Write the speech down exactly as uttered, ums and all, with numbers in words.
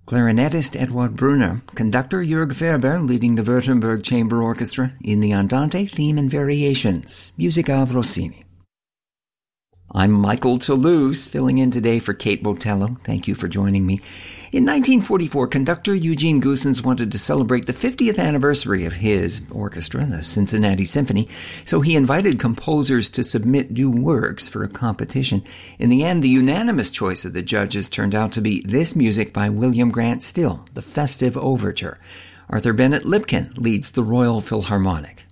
Clarinetist Eduard Brunner, conductor Jörg Ferber leading the Württemberg Chamber Orchestra in the Andante theme and variations, music of Rossini. I'm Michael Toulouse, filling in today for Kate Botello. Thank you for joining me. In nineteen forty-four, conductor Eugene Goossens wanted to celebrate the fiftieth anniversary of his orchestra, the Cincinnati Symphony, so he invited composers to submit new works for a competition. In the end, the unanimous choice of the judges turned out to be this music by William Grant Still, the Festive Overture. Arthur Bennett Lipkin leads the Royal Philharmonic.